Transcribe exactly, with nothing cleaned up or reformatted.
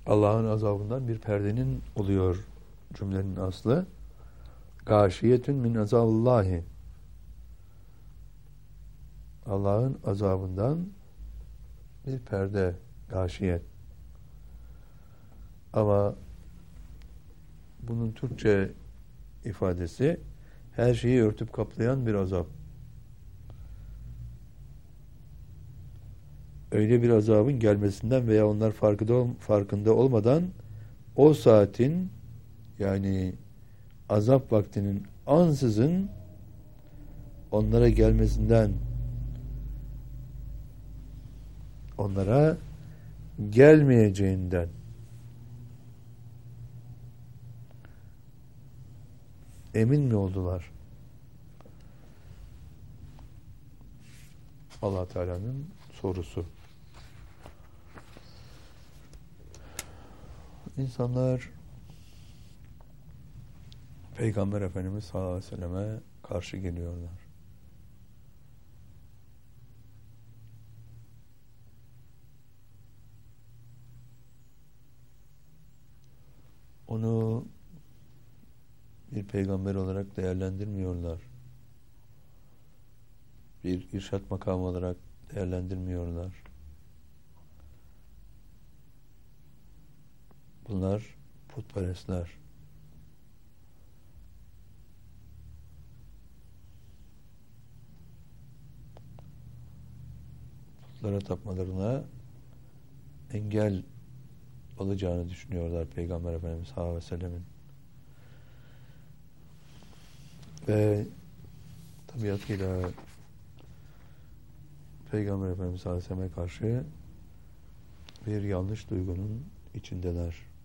Allah'ın azabından bir perdenin oluyor cümlenin aslı. Gâşiyetün min azabillahi. Allah'ın azabından bir perde, gâşiyet. Ama bunun Türkçe ifadesi her şeyi örtüp kaplayan bir azap. Öyle bir azabın gelmesinden veya onlar farkında, farkında olmadan o saatin, yani azap vaktinin ansızın onlara gelmesinden, onlara gelmeyeceğinden emin mi oldular? Allah Teala'nın sorusu. İnsanlar Peygamber Efendimiz sallallahu aleyhi ve selleme karşı geliyorlar. Onu bir peygamber olarak değerlendirmiyorlar. Bir irşat makamı olarak değerlendirmiyorlar. Bunlar putperestler. Putlara tapmalarına engel olacağını düşünüyorlar Peygamber Efendimiz sallallahu aleyhi ve sellemin. Ve tabiatıyla Peygamber Efendimiz sallallahu aleyhi ve selleme karşı bir yanlış duygunun içindeler.